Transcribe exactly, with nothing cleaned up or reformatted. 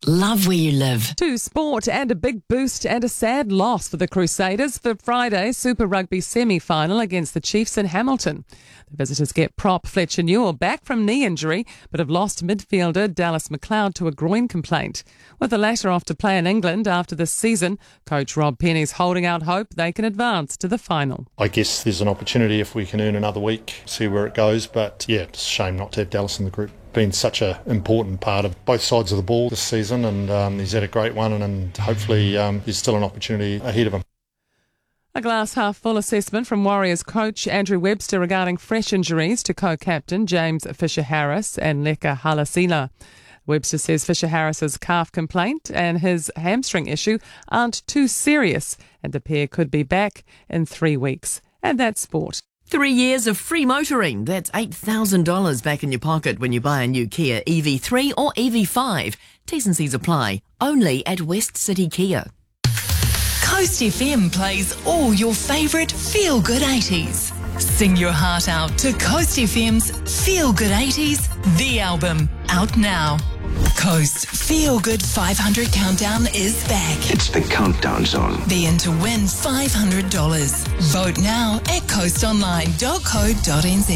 Love where you live. To sport and a big boost and a sad loss for the Crusaders for Friday's Super Rugby semi-final against the Chiefs in Hamilton. The visitors get prop Fletcher Newell back from knee injury but have lost midfielder Dallas McLeod to a groin complaint. With the latter off to play in England after this season, coach Rob Penny's holding out hope they can advance to the final. I guess there's an opportunity if we can earn another week, see where it goes, but yeah, it's a shame not to have Dallas in the group. Been such an important part of both sides of the ball this season, and um, he's had a great one, and, and hopefully um, there's still an opportunity ahead of him. A glass half full assessment from Warriors coach Andrew Webster regarding fresh injuries to co-captain James Fisher-Harris and Leka Halasila. Webster says Fisher-Harris's calf complaint and his hamstring issue aren't too serious, and the pair could be back in three weeks. And that's sport. Three years of free motoring. That's eight thousand dollars back in your pocket when you buy a new Kia E V three or E V five. T's and C's apply. Only at West City Kia. Coast F M plays all your favourite feel-good eighties. Sing your heart out to Coast F M's Feel Good eighties, the album, out now. Coast Feel Good five hundred Countdown is back. It's the Countdown Zone. Be in to win five hundred dollars. Vote now at coast online dot co dot n z.